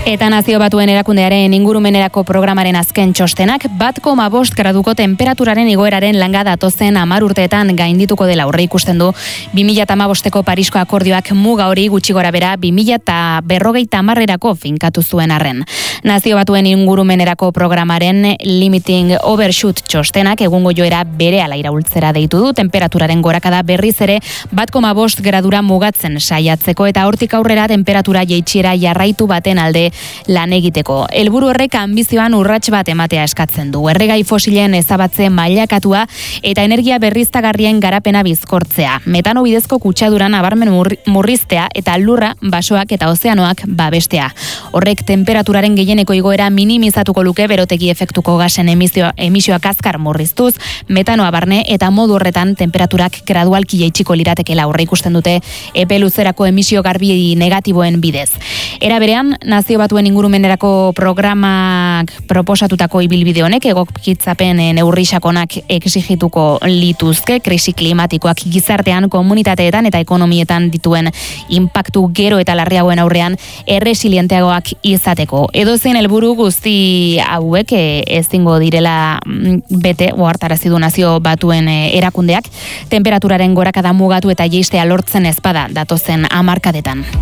Eta Nazio Batuen Erakundearen ingurumenerako programaren azken txostenak 1,5 graduko temperaturaren igoeraren langa datozen 10 urteetan gaindituko dela aurreikusten du. 2015ko Parisko akordioak muga hori gutxi gorabehera 2050erako finkatu zuen arren. Nazio Batuen ingurumenerako programaren Limiting Overshoot txostenak egungo joera berehala iraultzera deitu du, temperaturaren gorakada berriz ere 1,5 gradura mugatzen saiatzeko eta hortik aurrera temperatura jaitsiera jarraitu baten alde lan egiteko. Helburu horrek anbizioan urrats bat ematea eskatzen du. Erregai fosilen ezabatze mailakatua eta energia berriztagarrien garapena bizkortzea. Metano bidezko kutsadura nabarmen murriztea eta lurra, basoak eta ozeanoak babestea. Horrek temperaturaren gehieneko igoera minimizatuko luke berotegi efektuko gasen emisioak azkar murriztuz, metanoa barne eta modu horretan temperaturak gradualki jaitsiko liratekeela aurreikusten dute epe luzerako emisio garbi negatiboen bidez. Era berean, Nazio Batuen ingurumenerako programak proposatutako ibilbide honek egokitzapen neurri sakonak exigituko lituzke, krisi klimatikoak gizartean, komunitateetan eta ekonomietan dituen inpaktu gero eta larriagoen aurrean erresilienteagoak izateko. Edozein helburu guzti hauek ezingo direla bete, ohartarazi du Nazio Batuen erakundeak, temperaturaren gorakada mugatu eta jaistea lortzen ezpada datozen hamarkadetan.